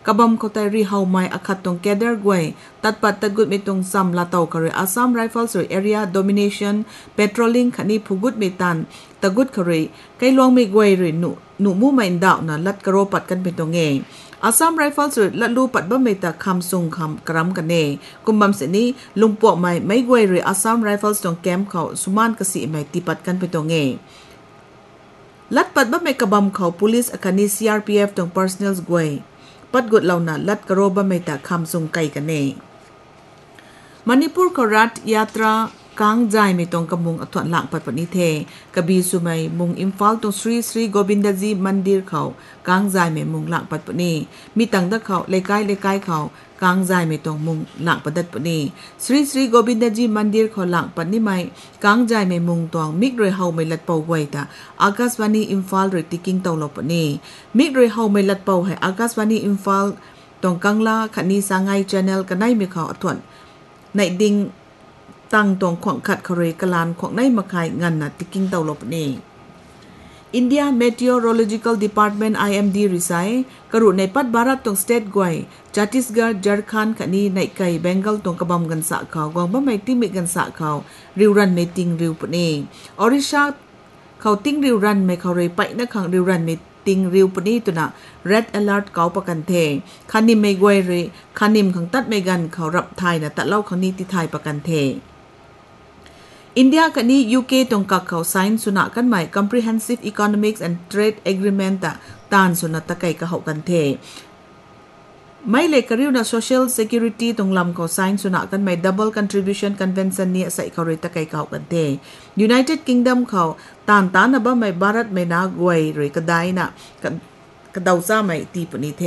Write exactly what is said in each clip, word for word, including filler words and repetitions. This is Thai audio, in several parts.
กบมเขาแต่รีเฮาไม่อคัดตรงแกเดอร์กวยตัดปัดตัดกุดไม่ตรงซ้ำลาเตาคาร์อาซัมไรฟิลส์หรือ area domination patrolling ขันนี้ผู้กุดไม่ตันตะกุดคาร์ไกลวงไม่กวยหรือหนูหนูมู่ไม่ดาวนะลัดกระโรปัดกันเป็นตัวเงยอาซัมไรฟิลส์หรือลัดลูปัดบ่ไม่ตะคำซุงคำกรัมกันเนกุมบัมเสนีลุงปวกไม่ไม่กวยหรืออาซัมไรฟิลส์ตรงแคมป์เขาสุมานกษีไม่ตีปัดกันเป็นตัวเงยลัดปัดบ่ไม่กบมเขา police อาคานี ซี อาร์ พี เอฟ ตรง personals กวยปัดกุดเหล่านั้นลัดกระโรบ่ไม่ตะคำซุงไกกันเนมณิปุรกรัฐยาตรากางใจไม่ตรงกับมุงอัฐวนหลังปัดปนิเทกบีสุไมมุงอิมฟาลตรงสรีสรีโกบินดาจีมันดิรเขากางใจไม่มุงหลังปัดปนีมีตังตะเขาเลกายเลกายเขากางใจไม่ตรงมุงหลังปัดดัดปนีสรีสรีโกบินดาจีมันดิรเขาหลังปัดนี่ไม่กางใจไม่มุงตองมิกเรเฮาไม่ลัดเป่าไว้ตาอากาศวานีอิมฟาลหรือติกิงเตาลปนีมิกเรเฮาไม่ลัดเป่าให้อากาศวานีอิมฟาลตรงกังลาขันนีสังไงชแนลกันได้ไม่เขาอัฐวนในดิงตั้งตรงขวางขัดคารีกลานของในมาขายเงินนะติกิงเตาลบนี่อินเดีย Meteorological Department ไอ เอ็ม ดี ริไซกรุในปัดบารัตตรงสเตทกวยจัตติสกาจาร์คันขันนี้ในไก่เบงกอลตรงกระบำกันสะเขากองบ่ไม่ติ้งไม่กันสะเขาริวรันไม่ติ้งริวปนี่ออริชาเขาติ้งริวรันไม่เขาเลยไปนักขังริวรันไม่ติงริวปนีตัวน่ะ red alert เกาประกันเทคันนิมไม่กวยเรคันนิมขังตัดไม่กันเขารับไทยนะแต่เล่าขังนี้ที่ไทยประกันเทอินเดียคันนี้ ยู เค ตรงกับเขาไซน์สุนัขกันใหม่ comprehensive economics and trade agreement ตะตานสุนัขตะไก่กับเขากันเทไม่เล็กกระริวนะ social security ตรงลำเขาไซน์สุนัขกันใหม่ double contribution convention เนี่ยใส่เขาเลยตะไก่เขากันเท United Kingdom เขาตานตานนะบ้าไม่บารัตไม่นากวยหรือกระไดนะกระดาวซ่าไม่ตีปนิเท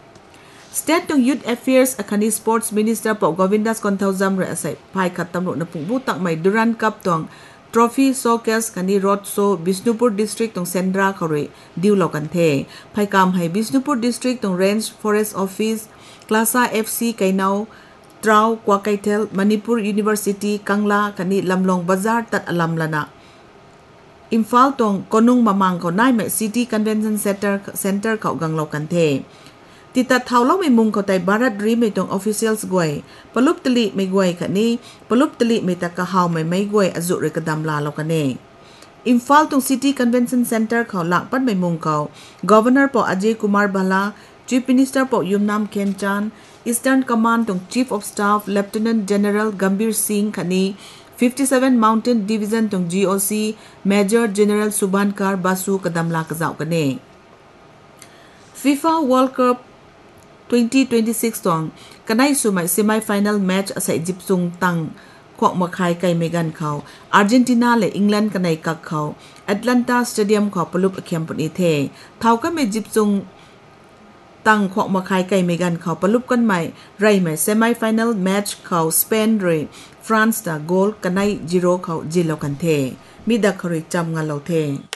State ตรง Youth Affairs อาคานี Sports Minister ปอกวินดัสคอนเทลซัมเรอใส่ภายขัดตำรวจนปุ่งบูตักไม่ดูรันกับตรง Trophy Showcase คันนี้รถโซบิสนุปุร District ตรงเซนดราเขาเลยดิวเหล่ากันเทภายกำให้บิสนุปุร District ตรง Range Forest Office คลาซ่า เอฟ ซี ไกนาวตราวกว่าไกเทลมณิปุร University กังลาคันนี้ลำลองบาซาร์ตัดอลัมลนะอิมฟาลตรงกนุงมามังเขาได้ไหม City Convention Center Center เขากังเหล่ากันเทติดตัดเท่าเล่าไม่มุงเขาแต่บารัดรีไม่ตรง officials กวยปลุบตลีไม่กวยคันนี้ปลุบตลีไม่ตะกะเฮาไม่ไม่กวยอจุเรกดำลาเรากันเองอิมฟาลตรง City Convention Center เขาหลังปัดไม่มุงเขา Governor ปออเจย์กุมารบาลา Chief Minister ปอยุมนามเคนจัน Eastern Command ตรง Chief of Staff Lieutenant General Gambhir Singh คันนี้fifty-seven Mountain Division ตรง จี โอ ซี Major General Subhankar Basu กระดำลากระเจ้ากันเอง FIFA World Cup twenty twenty-six ตรงกันได้สุมัย Semi Final Match อาศัยจิบซุงตังขวกมาขายไก่เมกันเขาอาร์เจนตินาและอังกฤษกันในกักเขาแอตแลนตาสเตเดียมเขาปลุกเขียมปนิเทเท่ากันไม่จิบซุงตั้งขวกมาขายไก่เมกันเขาปลุกกันใหม่ไรใหม่ Semi Final Match เขาสเปนเรฟรานซ์ตาโกลกันในจิโร่เขาจิโลกันเทมีดักคริจำงานเราเท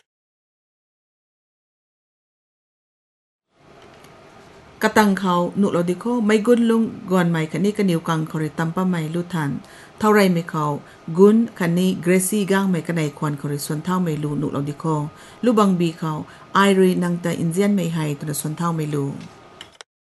กตังเขาหนุเราดิโคไม่กุนลุงก่อนใหม่คันนี้กันนิวกังคอริตัมป้าไม่ลุทันเท่าไรไม่เขากุนคันนี้เกรซี่ก้างไม่กันในควันคอริส่วนเท่าไม่ลูหนุเราดิโคลูบังบีเขาไอรีนังแต่อินเดียนไม่ให้ตัวส่วนเท่าไม่ลู